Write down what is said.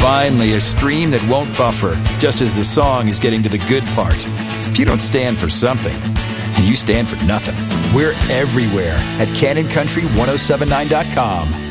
Finally, a stream that won't buffer, just as the song is getting to the good part. If you don't stand for something, you stand for nothing. We're everywhere at CannonCountry1079.com.